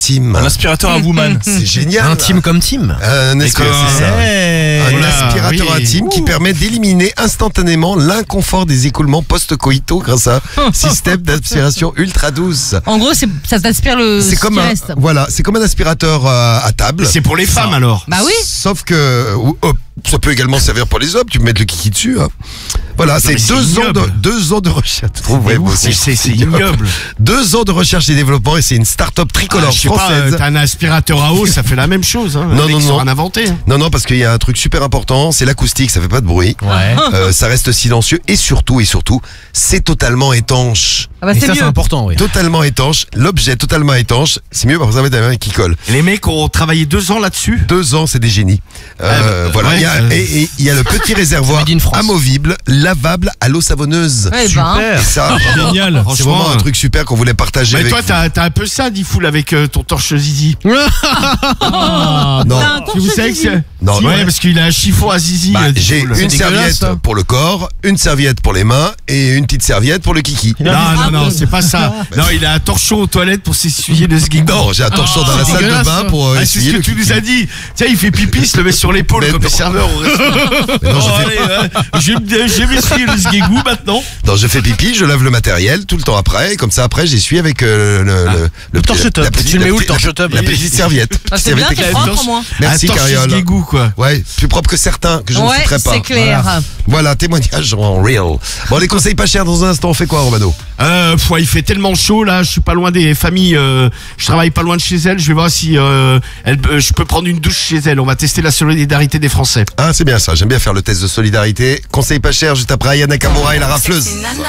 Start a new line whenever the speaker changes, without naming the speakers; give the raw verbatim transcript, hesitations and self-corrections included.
Tim.
Un aspirateur à woman.
C'est génial.
Intime comme team.
Un aspirateur, c'est ça.
Hey,
Un
voilà,
aspirateur
oui.
intime qui
Ouh.
permet d'éliminer instantanément l'inconfort des écoulements post-coïtaux grâce à un système d'aspiration ultra douce.
En gros, c'est- ça t'aspire le
C'est
ce
comme
qui
un,
reste.
voilà, c'est comme un aspirateur euh, à table.
C'est pour les femmes alors.
Bah oui.
Sauf que ou- hop, ça peut également servir pour les hommes. Tu peux mettre le kiki dessus. Hein. Voilà, c'est
mais c'est
deux ans, de,
ignoble.
deux ans de recherche. Tu trouves, ouais, moi aussi,
C'est c'est
ignoble.
ignoble.
Deux ans de recherche et développement et c'est une start-up
Ah,
tricolore
je sais pas,
française.
euh, t'as un aspirateur à eau, ça fait la même chose. Hein.
Non,
Les
non,
mecs
non.
sont rien inventé. Hein.
Non, non, parce qu'il y a un truc super important, c'est l'acoustique, ça fait pas de bruit.
Ouais.
Euh, ça reste silencieux et surtout, et surtout, c'est totalement étanche.
Ah bah
Et
c'est
ça, c'est
mieux.
important, oui.
Totalement étanche, l'objet totalement étanche, c'est mieux parce que ça va être un qui colle.
Et les mecs ont travaillé deux ans là-dessus.
Deux ans, c'est des génies. Euh,
Ah bah,
voilà,
ouais,
il y a,
euh,
et, et il y a le petit réservoir
Made in France.
amovible, lavable à l'eau savonneuse.
Ouais, ben.
Et ça,
Génial.
c'est
Franchement,
vraiment un truc super qu'on voulait partager
Mais
avec
toi,
vous.
t'as t'as un peu ça, Difool, avec euh, ton torche zizi.
Non,
T'as un torche
Vous savez que
zizi.
c'est.
non,
Ouais,
non.
parce qu'il a un chiffon à zizi.
Bah,
euh,
j'ai
Difool.
une
dégueulasse,
serviette
ça.
pour le corps, une serviette pour les mains et une petite serviette pour le kiki.
Non, non, non, c'est pas ça. Non, il a un torchon aux toilettes pour s'essuyer le sgig.
Non, j'ai un torchon dans la
c'est
salle de
dégueulasse,
bain
ça.
pour euh,
Ah, c'est
essuyer
ce
le
que tu
kiki.
nous as dit. Tiens, il fait pipi, il se le met sur l'épaule
Mais
comme
non.
les serveurs au restaurant.
Mais non, je
Oh,
fais-
allez, hein, je vais je vais essuyer le sgigou maintenant.
Non, je fais pipi, je lave le matériel tout le temps après, et comme ça après j'essuie avec euh, le, le, le
torche
la
top.
petite-
Tu le mets
la
où, le
petite-
torche top
La petite serviette.
Ah, c'est bien,
Serviette
c'est
avec-
propre au moins.
Merci
Un torche
Cariole.
sgigou, quoi.
Ouais, plus propre que certains que je ne
Ouais,
citerai pas.
c'est clair.
Voilà. Voilà, témoignage en real. Bon, les conseils pas chers dans un instant, on fait quoi, Romano?
Euh, pff, ouais, il fait tellement chaud là, je suis pas loin des familles, euh, je travaille pas loin de chez elle, je vais voir si euh, elle, euh, je peux prendre une douche chez elle. On va tester la solidarité des Français.
Ah, c'est bien ça, j'aime bien faire le test de solidarité. Conseil pas cher, juste après Ayana Nakamura et la rafleuse.
Sexy nana.